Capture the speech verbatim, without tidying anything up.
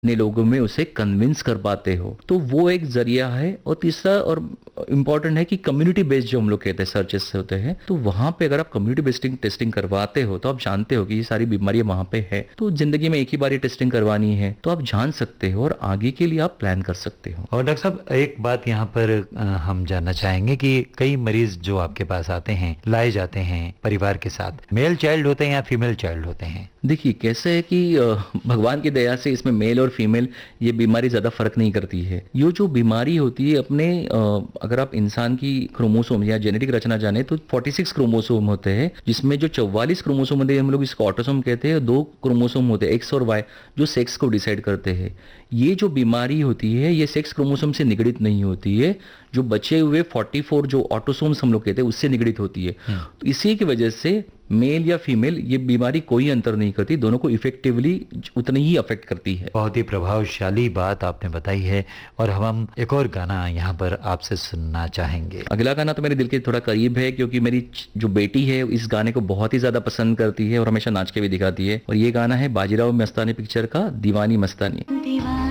ने लोगों में उसे कन्विंस कर पाते हो, तो वो एक जरिया है। और तीसरा और इम्पॉर्टेंट है कि कम्युनिटी बेस्ड जो हम लोग कहते हैं सर्चेस होते हैं, तो वहां पे अगर आप कम्युनिटी बेस्ड टेस्टिंग करवाते हो तो आप जानते हो कि ये सारी बीमारियां वहां पे है, तो जिंदगी में एक ही बार ये टेस्टिंग करवानी है, तो आप जान सकते हो और आगे के लिए आप प्लान कर सकते हो। और डॉक्टर साहब, एक बात यहाँ पर अ, हम जानना चाहेंगे कि कई मरीज जो आपके पास आते हैं, लाए जाते हैं परिवार के साथ, मेल चाइल्ड होते हैं या फीमेल चाइल्ड होते हैं? देखिए कैसे है कि अ, भगवान की दया से इसमें मेल और फीमेल ये बीमारी ज़्यादा फर्क नहीं करती है। ये जो बीमारी होती है अपने अ, अगर आप इंसान की क्रोमोसोम या जेनेटिक रचना जाने तो छियालीस क्रोमोसोम होते हैं, जिसमें जो चौवालीस क्रोमोसोम होते हैं हम लोग इसको ऑटोसोम कहते हैं, दो क्रोमोसोम होते हैं एक्स और वाई जो सेक्स को डिसाइड करते हैं। ये जो बीमारी होती है ये सेक्स क्रोमोसोम से निगडित नहीं होती है, जो बचे हुए चौवालीस जो ऑटोसोम्स हम लोग कहते हैं उससे निगडित होती है। तो इसी की वजह से मेल या फीमेल ये बीमारी कोई अंतर नहीं करती, दोनों को इफेक्टिवली उतनी ही अफेक्ट करती है। बहुत ही प्रभावशाली बात आपने बताई है। और हम हम एक और गाना यहाँ पर आपसे सुनना चाहेंगे। अगला गाना तो मेरे दिल के थोड़ा करीब है, क्योंकि मेरी जो बेटी है इस गाने को बहुत ही ज्यादा पसंद करती है और हमेशा नाच के भी दिखाती है। और ये गाना है बाजीराव मस्तानी पिक्चर का दीवानी मस्तानी।